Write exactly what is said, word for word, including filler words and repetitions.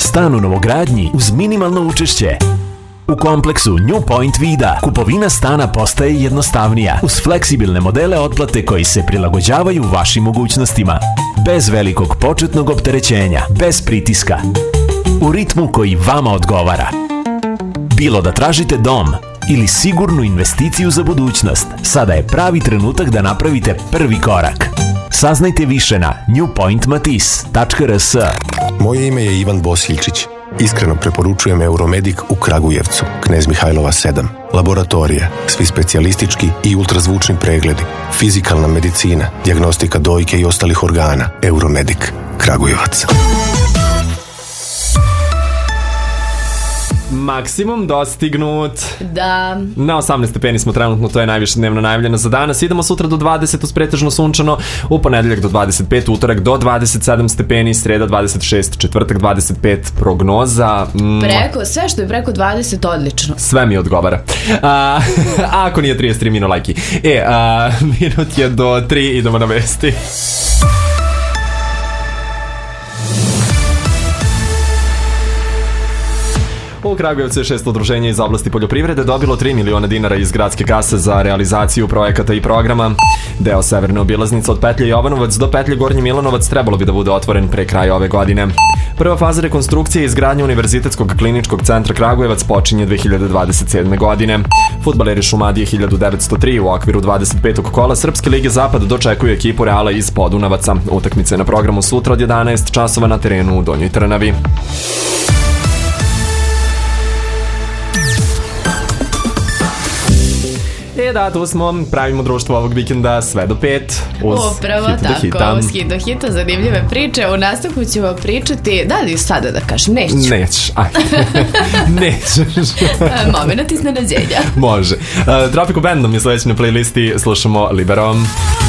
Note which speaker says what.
Speaker 1: Stan u novogradnji uz minimalno učešće. U kompleksu New Point Vida kupovina stana postaje jednostavnija uz fleksibilne modele otplate koji se prilagođavaju vašim mogućnostima. Bez velikog početnog opterećenja, bez pritiska. U ritmu koji vama odgovara. Bilo da tražite dom ili sigurnu investiciju za budućnost, sada je pravi trenutak da napravite prvi korak. Saznajte više na new point matis tačka r s.
Speaker 2: Moje ime je Ivan Bosiljčić. Iskreno preporučujem Euromedic u Kragujevcu, Knez Mihajlova sedam. Laboratorija, svi specijalistički i ultrazvučni pregledi, fizikalna medicina, dijagnostika dojke i ostalih organa. Euromedic, Kragujevac.
Speaker 3: Maksimum dostignut.
Speaker 4: Da.
Speaker 3: Na osamnaest stepeni smo trenutno, to je najviše dnevno najavljeno za danas. Idemo sutra do dvadeset uz pretežno sunčano, u ponedeljak do dvadeset pet, utorak do dvadeset sedam stepeni, sreda dvadeset šest, četvrtak dvadeset pet, prognoza. Mm.
Speaker 4: Preko, sve što je preko dvadeset odlično.
Speaker 3: Sve mi odgovara. A, ako nije trideset tri mino lajki. E, a, minut je do tri, idemo na vesti. U Kragujevcu je šest udruženja iz oblasti poljoprivrede dobilo tri miliona dinara iz gradske kase za realizaciju projekata i programa. Deo severne obilaznice od petlje Jovanovac do petlje Gornji Milanovac trebalo bi da bude otvoren pre kraja ove godine. Prva faza rekonstrukcije i izgradnje Univerzitetskog kliničkog centra Kragujevac počinje dve hiljade dvadeset sedme. godine. Fudbaleri Šumadije hiljadu devetsto tri u okviru dvadeset petog kola Srpske lige Zapad dočekuju ekipu Reala iz Podunavaca. Utakmice na programu sutra od jedanaest časova na terenu u Donjoj Trnavi. E da, tu smo, pravimo društvo ovog vikenda sve do pet uz
Speaker 4: Upravo
Speaker 3: hit do
Speaker 4: tako,
Speaker 3: hita.
Speaker 4: uz hit do hita, zanimljive priče. U nastavku ćemo pričati, da li sada da kažem, neću.
Speaker 3: Nećeš, aj. Nećeš.
Speaker 4: Moment iznenađenja.
Speaker 3: Može. Uh, Tropico Bandom je sledeći na playlisti, slušamo Liberom.